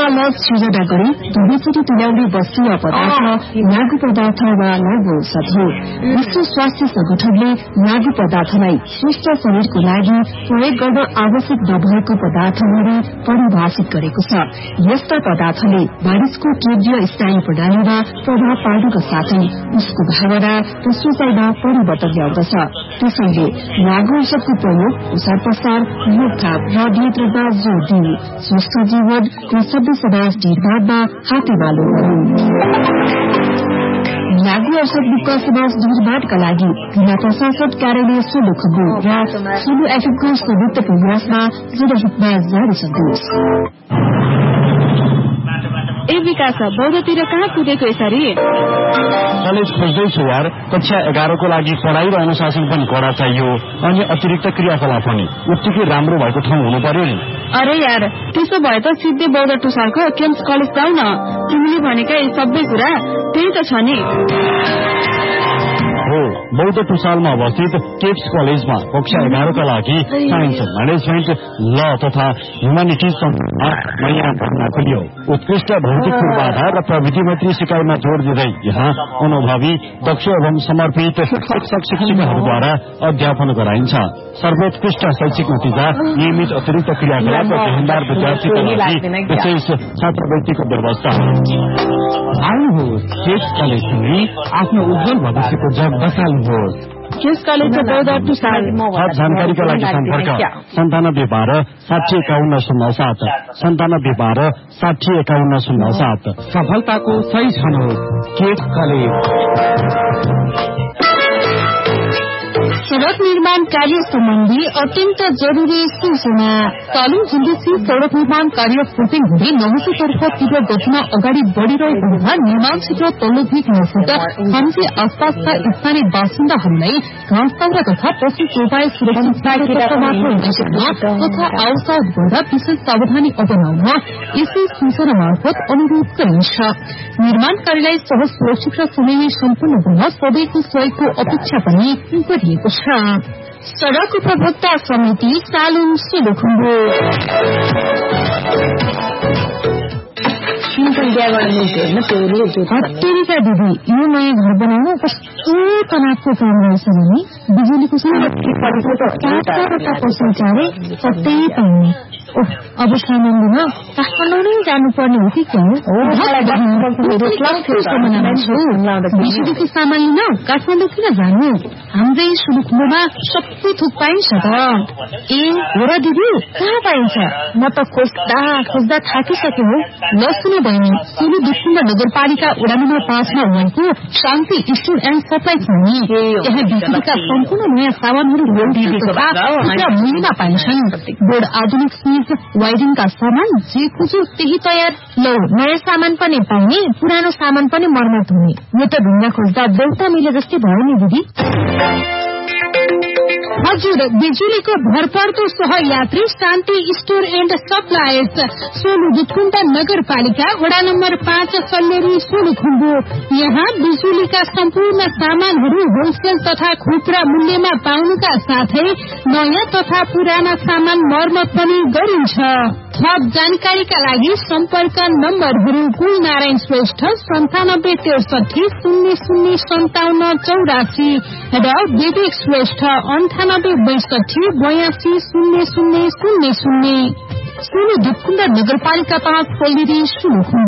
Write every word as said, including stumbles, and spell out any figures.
Lodge सृजना गरी दुवैचोटि तुल्याउने वस्तु वा पदार्थ लागू पदार्थ वा लागू औषध हो। विश्व स्वास्थ्य संगठनले लागू पदार्थलाई श्रेष्ठ शरीरको लागि प्रयोग गर्न आवश्यक नभएको पदार्थहरू परिभाषित गरेको छ। यस्ता पदार्थले मानिसको केन्द्रीय स्नायु प्रणालीमा प्रभाव पार्नुका साथै उसको भावना र सोचाइमा परिवर्तन ल्याउँदछ। त्यसैले लागू औषधको प्रयोग प्रचार प्रसार रोकथाम र नियन्त्रणमा जोड़ दिए स्वस्थ जीवन र सभ्य समाज निर्माणमा हातेमालो गर्नु। लागू औषध मुक्त समाज निर्माणका लागि जिल्ला प्रशासन कार्यालय सोलुखुम्बु र सोलु एफएमको संयुक्त प्रयासमा जनहितमा जारी सन्देश। ए विकास बौद्धतिर कहाँ कुदेको यसरी? कलेज खोज्दैछु यार। कक्षा एघारको लागि पढाइ र अनुशासन पनि कडा चाहियो अनि अतिरिक्त क्रियाकलाप पनि उत्तिकै राम्रो भएको ठाउँ हुनु पर्यो नि। अरे यार त्यसो भए त सिधै बौद्ध टुसालको केम्स कलेज जाऊ न। तिमीले भनेका यी सबै कुरा त्यही त छ नि। हो, बौद्ध टुसालमा अवस्थित केप्स कलेजमा कक्षा एघारका लागि साइन्स म्यानेजमेन्ट ल तथा ह्युमानिटिज नयाँ भर्ना खोलियो। उत्कृष्ट भौतिक पूर्वाधार र प्रविधि मैत्री सिकाइमा जोड़ दिँदै यहाँ अनुभवी दक्ष एवं समर्पित शिक्षक शिक्षिकाहरूद्वारा अध्यापन गराइन्छ। सर्वोत्कृष्ट शैक्षिक नतिजा, नियमित अतिरिक्त क्रियाकलाप र देहनदार विद्यार्थीका लागि विशेष छात्रवृत्तिको व्यवस्था। आउनुहोस्, केप्स कलेज सुनि आफ्नो उज्जवल भविष्यको जग बसाल्नुहोस्। केप्स कलेज बौद्ध टुसाल। थप जानकारीका लागि सम्पर्क सन्तानब्बे बाह्र साठी एकाउन्न शून्य सात सन्तानब्बे बाह्र साठी एकाउन्न शून्य सात। सफलताको सही छनौट केप्स कलेज। सड़क निर्माण कार्य सम्बन्धी अत्यन्त जरूरी सूचना। तालुङ जिल्लासी सड़क निर्माण कार्य पूर्ति हुँदै नहुसीतर्फ तीव्र गतिमा अगाडि बढ़िरहेको हुँदा निर्माण क्षेत्र तल्लो भेग नजिक हम्सी आसपासका स्थानीय बासिन्दाहरूलाई घाँसदाउरा तथा पशु चौपाई सुरक्षित तथा आवश्यक गर्दा विशेष सावधानी अपनाउन यसै सूचना मार्फत अनुरोध गरिन्छ। निर्माण कार्यलाई सहज सुरक्षित र समयमै सम्पन्न गर्न सबैको सहयोगको अपेक्षा पनि गरिएको छ। सड़क उपभोक्ता समिति सालुङ सोलुखुम्बु। हत्तेरीका दिदी, यो नयाँ घर बनाउनु कस्तो तनावको काम रहेछ भने बिजुलीको पसल चारे सबै पाउने। अब सामान लिन काठमाडौँ नै जानुपर्ने हो कि क्या? बिजुलीको सामान लिन काठमाडौँ किन जानु? हाम्रै सोलुखुम्बुमा सबै थोक पाइन्छ त। ए हो र दिदी, कहाँ पाइन्छ? म त खोज्दा खोज्दा थाकिसके हो। ल सुन बहिनी, सोलु दुखुम्बा नगरपालिका वडा नम्बर पाँचमा भएको शान्ति स्टोर एण्ड सप्लाई छ नि। यहाँ बिजुलीका सम्पूर्ण नयाँ सामानहरू मूल्यमा पाइन्छन्। बोर्ड आधुनिक वायरिङका सामान जे खोज्यो त्यही तयार। लौ, नयाँ सामान पनि पाउने, पुरानो सामान पनि मर्मत हुने। यो त ढुङ्गा खोज्दा देउता मिले जस्तै भयो नि दिदी। हजुर, बिजुलीको भरपर्दो सहयात्री शान्ति स्टोर एण्ड सप्लायर्स, सोलु दुधकुण्डा नगरपालिका वडा नम्बर पाँच सल्लेरी सोलुखुम्बु। यहाँ बिजुलीका सम्पूर्ण सामानहरू होलसेल तथा खुद्रा मूल्यमा पाउनुका साथै नयाँ तथा पुराना सामान मर्मत पनि गरिन्छ। थप जानकारीका लागि सम्पर्क नम्बरहरू कुल नारायण श्रेष्ठ सन्तानब्बे त्रिसठी शून्य शून्य सन्ताउन्न चौरासी र विवेक श्रेष्ठ अन्ठानब्बे बैसठी बयासी शून्य शून्य शून्य शून्य। सोलु दुधकुण्डा नगरपालिका पाँच सल्लेरी सोलुखुम्बु।